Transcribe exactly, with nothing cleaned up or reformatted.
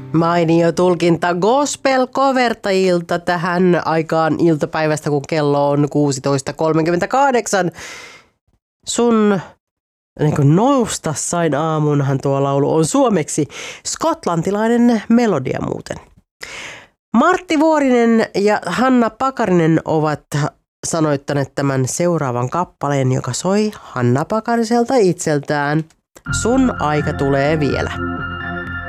Mainio tulkinta gospel-kovertajilta tähän aikaan iltapäivästä, kun kello on kuusitoista kolmekymmentäkahdeksan. Sun niin kuin nousta sain aamunhan tuo laulu on suomeksi. Skotlantilainen melodia muuten. Martti Vuorinen ja Hanna Pakarinen ovat sanoittaneet tämän seuraavan kappaleen, joka soi Hanna Pakariselta itseltään. Sun aika tulee vielä.